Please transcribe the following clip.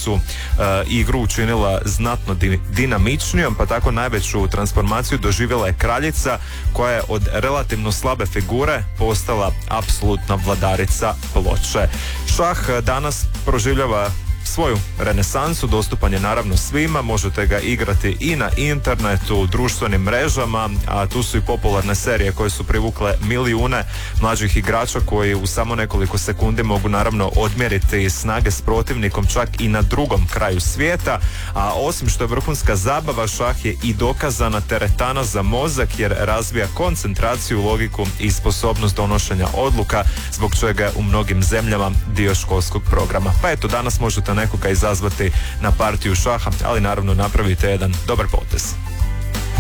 su igru učinila znatno dinamičnijom, pa tako najveću transformaciju doživjela je kraljica koja je od relativno slabe figure postala apsolutna vladarica ploče. Šah danas proživljava svoju renesansu, dostupan je naravno svima, možete ga igrati i na internetu, društvenim mrežama, a tu su i popularne serije koje su privukle milijune mlađih igrača koji u samo nekoliko sekundi mogu naravno odmjeriti snage s protivnikom čak i na drugom kraju svijeta, a osim što je vrhunska zabava, šah je i dokazana teretana za mozak jer razvija koncentraciju, logiku i sposobnost donošenja odluka, zbog čega je u mnogim zemljama dio školskog programa. Pa eto, danas možete nekoga izazvati na partiju šaha, ali naravno napravite jedan dobar potez.